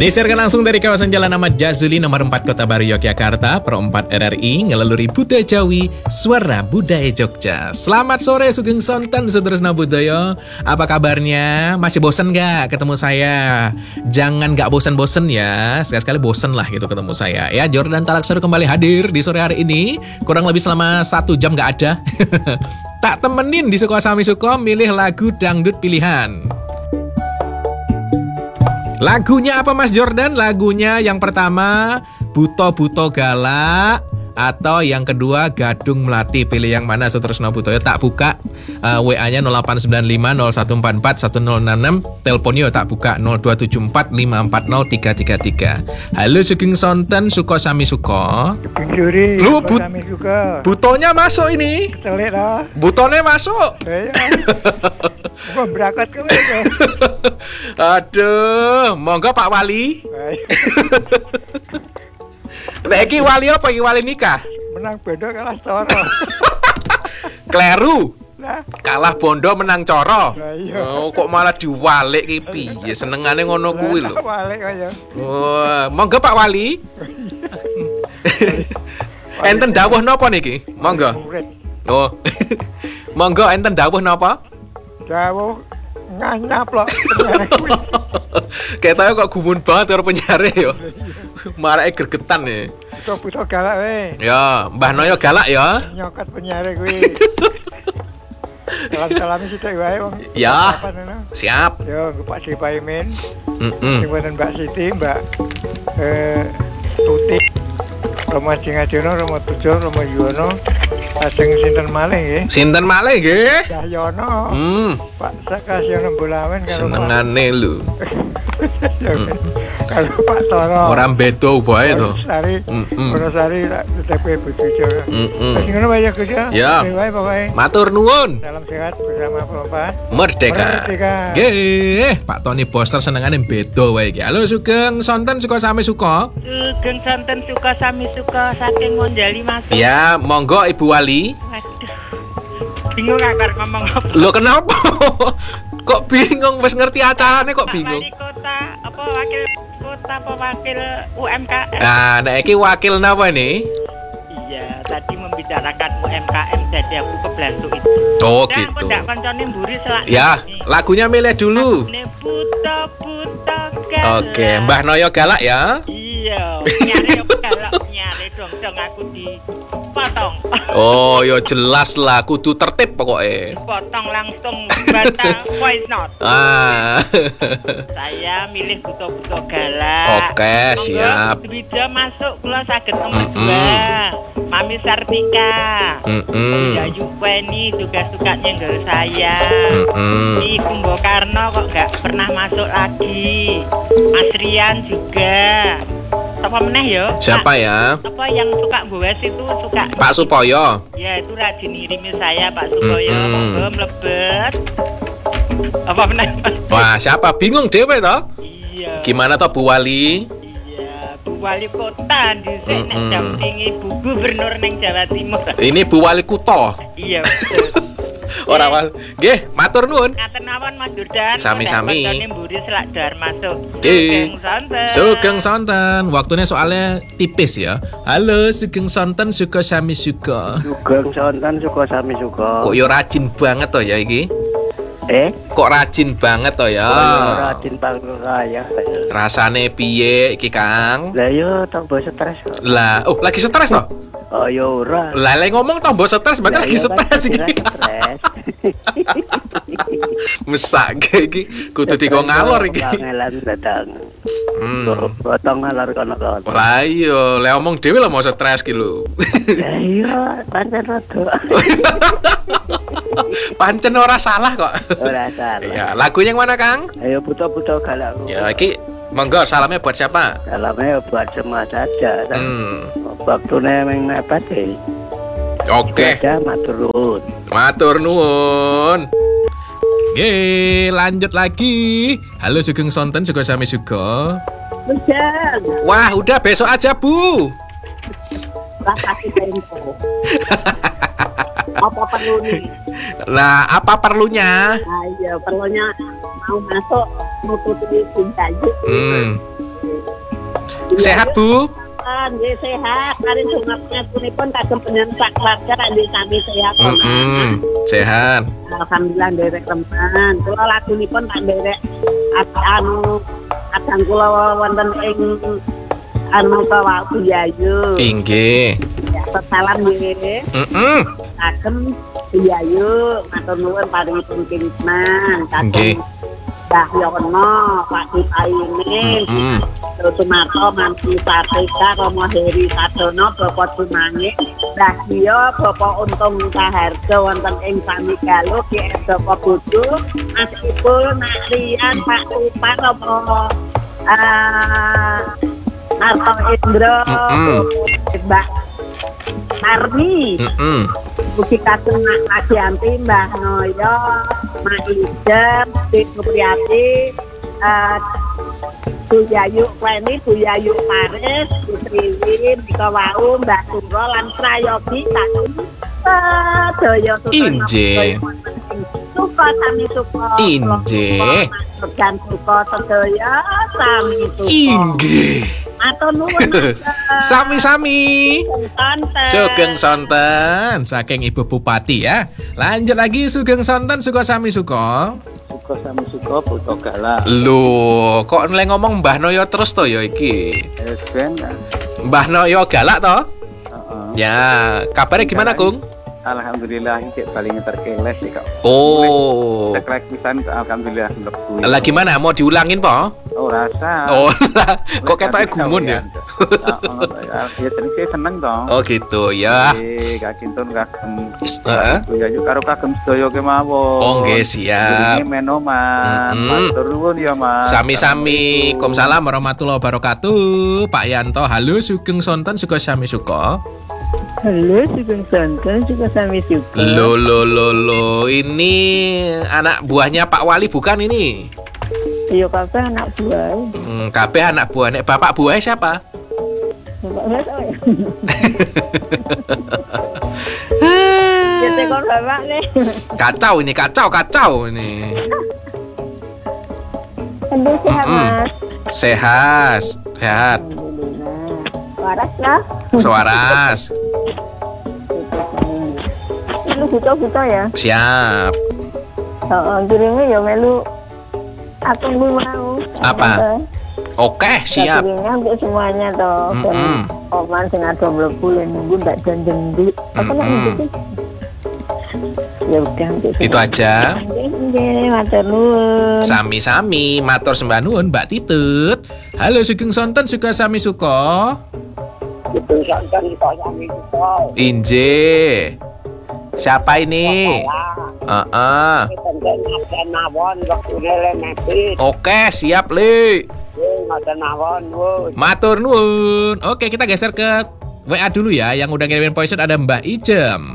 Disiarkan langsung dari kawasan Jalan Ahmad Jazuli nomor 4 Kota Baru Yogyakarta, Pro 4 RRI ngelaluri Budaya Jawi, Suara Budaya Jogja. Selamat sore Sugeng Sonten Sutresna Budaya. Apa kabarnya? Masih bosen gak ketemu saya? Jangan gak bosen-bosen ya. Sekali-sekali bosen lah gitu ketemu saya. Ya, Jordan Talakseru kembali hadir di sore hari ini. Kurang lebih selama 1 jam gak ada. Tak temenin di Suko Sami Suko milih lagu dangdut pilihan. Lagunya apa Mas Jordan? Lagunya yang pertama Buto Buto Galak, atau yang kedua Gadung Melati. Pilih yang mana Sutresna Butoyo? Tak buka WA-nya 0895 0144 1066. Teleponnya tak buka 0274 540 333. Halo Sugeng Sonten Suko Sami Suko. Juri, Lu Sami Suko. Butonya masuk ini. Telik lah. Butonnya masuk. Mau berangkat ke mana? Aduh, monggo Pak Wali. Nek iki wali apa iki wali nikah? Menang bondo kalah coro. Kleru. Lah, Kalah bondo menang coro. lah iya. Oh, kok malah diwalik ki piye? Senengane ngono kuwi lho. Balik kaya. Wah, monggo Pak Wali. Enten dawuh napa niki? Monggo. Murid. Oh. Monggo enten dawuh napa? Jauh nganyap loh. Ketoke kok gumun banget karo penyare yo. Marake gregetan ya. Butuh galak weh. Ya, Mbah Noyo galak ya. Nyokot penyare kuwi. Salam-salami sithik wae wong. Ya. Siap. Yo, Pak Sipaimin. Heeh. Sing wonten Mbak Siti, Mbak Tuti. Roma Jingajono, Roma Tujo, Roma Yuwono. Ajeng sinten malih nggih? Sinten malih nggih? Cahyono. Pak Sakasyono Bolawen karo Senengane lho. Kalau Pak Toro. Ora beda bae to. Sari. Ora sari TP Bojojo. Sing ngono wae ya Gus ya. Ya. Wae pokoke. Matur nuwun. Salam sehat bersama Bapak. Merdeka. Merdeka. Nggih, Pak Tony Poster senengane beda wae iki. Halo Sugeng Sonten Suko Sami Suko. Sugeng Sonten Suko Sami Suko saking Monjali Mas. Ya, monggo Ibu Wali. Waduh. Bingung akar ngomong apa. Loh kenapa? Kok bingung wis ngerti acarane kok bingung? Wali kota apa wakil kota apa wakil UMKM. Nah, nek iki wakil napa ini? Iya, tadi membicarakan UMKM jadi aku keblantuk itu. Oh, Dan gitu. Ndak koncone mburi selak. Ya, lagunya milih dulu. Ne buta galak. Oke, Mbah Noyo galak ya. Iya, nyari galak nyari dong aku dipotong. Oh, yo jelas lah, kudu tertib pokoknya. Potong langsung bata voice note. Saya milih buto-buto galak. Oke, siap. Bisa masuk kula saged nomor 2. Mami Sartika. Yayu Weni juga suka nyenggol saya. Si Kumbo Karno kok gak pernah masuk lagi. Mas Rian juga. Apa meneh yo? Siapa ya? Apa yang suka gowes itu suka Pak Supoyo. Ya itu rajin ngirimi saya Pak Supoyo. Monggo mlebet. Apa meneh? Wah, siapa? Bingung dhewe toh? Iya. Gimana toh Bu Wali? Iya, Bu Wali Kota dhisik nek dampingi Bu Gubernur ning Jawa Timur. Ini Bu Wali Kuto. Iya, betul. Ora Mas. Nggih, matur nuwun. Ngaten mawon Mas Jordan. Sami-sami. Koncone mburi selak dar masuk. Nggih. Sugeng Sonten. Sugeng Sonten. Waktunya soalnya tipis ya. Halo Sugeng Sonten Suko Sami Suko. Sugeng Sonten Suko Sami Suko. Kok yo rajin banget toh ya iki? Kok rajin banget toh ya? rajin banget kaya. Rasane piye iki Kang? Lah yo tambah stres. Lah, oh lagi stres toh? Oh yo ora. Lah ngomong tambah stres, berarti lagi stres iki. Mesak iki kudu diko ngalor iki. Kangelan datang. Potong ngalor kono-kono. Lah iya, le omong dhewe lah mau stres ki lho. Lah iya, pancen rada. Pancen ora salah kok. Ora salah. Ya, lagunya yang mana Kang? Ayo buto-buto galak. Ya, iki monggo salamnya buat siapa? Salamnya buat semua saja. Waktune ming mepet iki. Oke. Ya, matur nuwun. Matur nuwun. Oke, lanjut lagi. Halo Sugeng Sonten Suko Sami Suko. Udah. Wah, udah besok aja, Bu. Lah kasih tempo. Apa perlu nih? Nah, apa perlunya? Nah, iya perlunya mau masuk nutupi pintu aja. Sehat, Bu? Nggih sehat. Kali sungapunipun kagem panjenengan sak keluarga kanthi sami sehat. Sehat. Alhamdulillah nderek remen. Kula lagunipun tak nderek kadang kula wonten ing Kawa Buyayu. Inggih. Ya, salam nggih. Kagem Buyayu matur nuwun paringipun kinten. Nggih. Mbah Yono, Pak Dipaine, Sumarto, Manti Sartika, Romo Heri Sadono, Bapak Dumangik, Mbah Dio, Bapak Untung Saharjo, wonten ing sami Galuh, Ki Joko Budu, Mas Ipul, Nak Rian, Pak Tupan, Romo Narto Indro, Mbak Marni, Buki Kasung Lagi Anti, Mbah Noyo, Mak Ijem, Ibu Priati, Bu Yayu Kweni, Bu Yayu Paris, Bu Triwin, Nika Wau, Mbah Suro, lan Prayogi, Daya Inje. Suka sami suka. Inje. Dan suka sedaya sami suka. Inggih. Matur nuwun. Sami-sami. Sonten. Sugeng Sonten saking Ibu Bupati ya. Lanjut lagi Sugeng Sonten suka sami suka. Suka sami suka buta galak. Loh, kok nilai ngomong Mbah Noyo terus to ya iki? Ben. Mbah Noyo galak to? Heeh. Ya, kabarnya gimana, Kung? Alhamdulillah iki paling terkeles sih kak. Oh. Tekrek pisan alhamdulillah mlebu. Lah gimana? Mau diulangin, Po? Oh rasa. Oh, kok ketoknya gumun ya? Ya terus saya seneng dong. Oh gitu ya. Kak Kinton kagem. Heeh. Ya yo karo kagem sedaya kemawon. Oh nggih siap. Ini menoman. Matur nuwun ya Mas. Sami-sami. Waalaikumsalam warahmatullahi wabarakatuh. Pak Yanto, halo Sugeng Sonten suka sami suka. Halo, Sugeng Sonten juga sami suka. Lo, ini anak buahnya Pak Wali bukan ini? Iya, kakak anak buah. Kabeh anak buah. Nek bapak buahnya siapa? Bapak nggak tahu ya. Jadi kon bapak nih. Kacau ini. Aduh, sehat Mas. Sehat. Alhamdulillah. Waras lah. Suaras. Lu buta ya? Siap. Kirimnya ya melu. Aku mau. Apa? Oke, siap. Kirimnya untuk semuanya toh. Oman sing ada mlebu nunggu ndak janjeng duit. Apa nak nunggu? Ya udah itu aja. Nggih, matur nuwun. Sami-sami, matur sembah nuwun Mbak Titut. Halo Sugeng Sonten suka sami suka. Sugeng Sonten suka sami suka. Inje. Siapa ini? Oke, siap, Li. Matur nuwun. Oke, kita geser ke WA dulu ya. Yang udah ngirimin voice ada Mbak Ijem.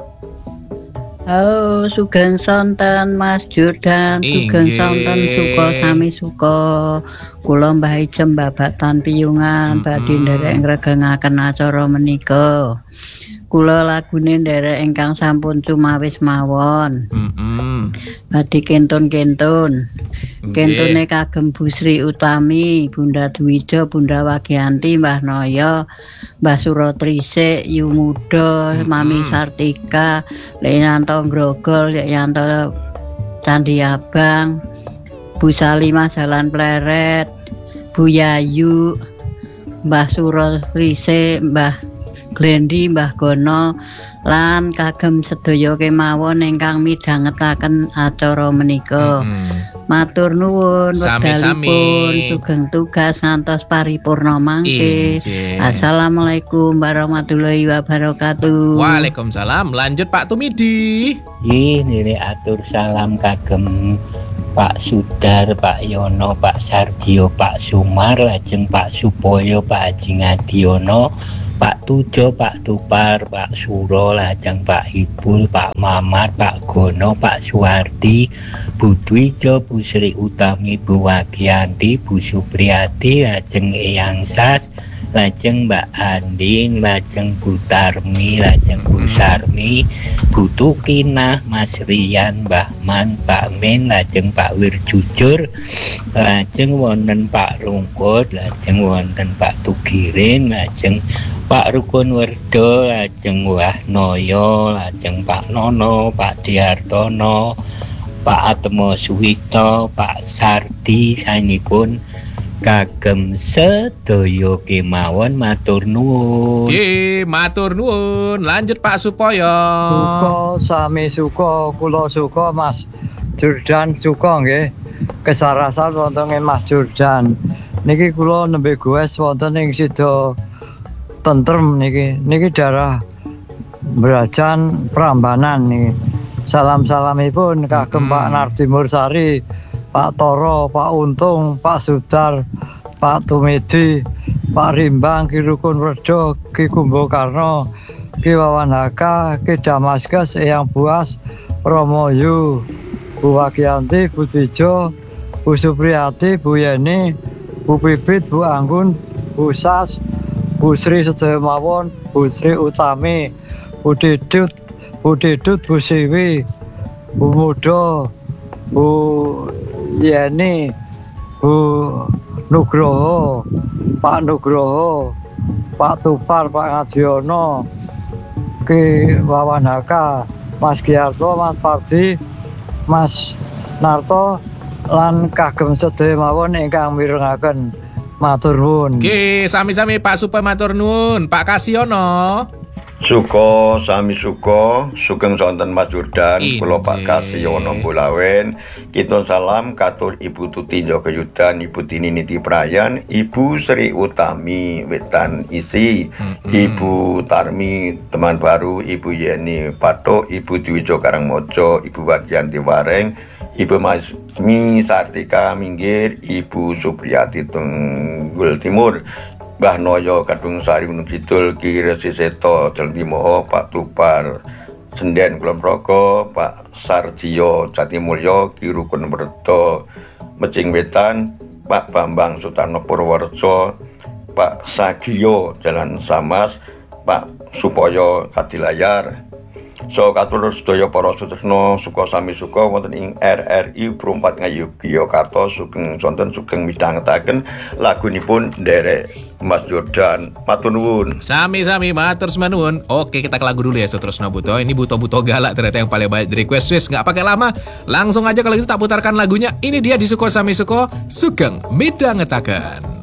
Halo, Sugeng Sonten Mas Jordan, Sugeng Sonten suka sami suka. Kula Mbah Ijem babatan piyungan badhe nderek ngregengaken acara menika. Kula lagune nderek ingkang sampun cumawis mawon. Badhe kentun-kentun. Kentune kagem Bu Sri Utami, Bunda Dwija, Bunda Wagianti, Mbah Noyo, Mbah Surotrisik, Yu Muda, Mami Sartika, Leyanto Grogol, Yanto Candi Abang, Bu Salimah Jalan Pleret, Bu Yayu, Mbah Surotrisik, Mbah Glendi, Mbah Gono, lan kagem sedaya kemawon ingkang midhangetaken acara menika. Matur nuwun wekdalipun sugeng tugas ngantos paripurna mangke. Assalamualaikum warahmatullahi wabarakatuh. Waalaikumsalam. Lanjut Pak Tumidi. Nire atur salam kagem Pak Sudar, Pak Yono, Pak Sardio, Pak Sumar, lajeng Pak Supoyo, Pak Haji Ngadiono, Pak Tujo, Pak Tupar, Pak Suro, lajeng Pak Ibul, Pak Mamar, Pak Gono, Pak Suwardi, Bu Dwijo, Bu Sri Utami, Bu Wagianti, Bu Supriyati, lajeng Eyang Sas, lajeng Mbak Andin, lajeng Bu Tarmi, lajeng Bu Sarmi, Bu Tukinah, Mas Rian, Mbah Man, Pak Min, lajeng Pak Wirjujur, lajeng wonten Pak Rungkut, lajeng wonten Pak Tugirin, lajeng Pak Rukun Werdo, lajeng Wah Noyo, lajeng Pak Nono, Pak Diartono, Pak Atmo Suwito, Pak Sardi, saenipun kagem sedaya kemawon matur nuwun. Nggih, matur nuwun. Lanjut Pak Supoyo. Suka sami suka, kula suka Mas Jordan suka nggih. Kesarasan wonten ing Mas Jordan. Niki kula nembe goes wonten ing sida tentrem niki. Niki daerah Brajan Prambanan niki. Salam-salamipun kagem Pak Nardi Mursari, Pak Toro, Pak Untung, Pak Sudar, Pak Tumedi, Pak Rimbang, Ki Rukun Werdo, Ki Kumbakarna, Ki Wawan Haka, Ki Damaskus, Eyang Buas, Promoyu, Bu Wagianti, Bu Dwijo, Bu Supriyati, Bu Yeni, Bu Bibit, Bu Anggun, Bu Sas, Bu Sri sedaya mawon, Bu Sri Utami, Bu Didut, Bu Siwi, Bu Mudo, Bu Yeni, Bu Nugroho, Pak Nugroho, Pak Tupar, Pak Ngadiono, Ki Wawan Haka, Mas Giarto, Mas Pardi, Mas Narto, lan kagem sedaya mawon ingkang mirengaken. Matur nuwun. Nggih, sami-sami Pak Supoyo matur nuwun. Pak Kasiono. Suka sami suka sugeng sonten Mas Jordan, kula Pak Kasiono Bolawen. Kita salam katur Ibu Tutinjo Keyudan, Ibu Tini Niti Prayan, Ibu Sri Utami Wetan Isi, Ibu Tarmi Teman Baru, Ibu Yeni Patok, Ibu Dwijo Karangmojo, Ibu Wagianti Wareng, Ibu Masmi Sartika Minggir, Ibu Supriyati Tunggul Timur, Mbah Noyo Kadung Sari Gunung Kidul, Ki Resi Seto Jelentimoho, Pak Tupar Senden Kulon Progo, Pak Sarjio Jatimulyo, Ki Rukun Werdo Mecing Wetan, Pak Bambang Sutarno Purworejo, Pak Sagio Jalan Samas, Pak Supoyo Kadilayar. So katur sedaya para sutresna suka sami suka wonten ing RRI Prumpat Ngayogyakarta sugeng sonten sugeng midhangetaken lagunipun nderek Mas Jordan. Matur nuwun. Sami-sami matur nuwun. Oke, kita ke lagu dulu ya Sutresna Buto. Ini buto-buto galak ternyata yang paling banyak di request. Wis nggak pakai lama. Langsung aja kalau gitu tak putarkan lagunya. Ini dia di Suko Sami Suko sugeng midhangetaken.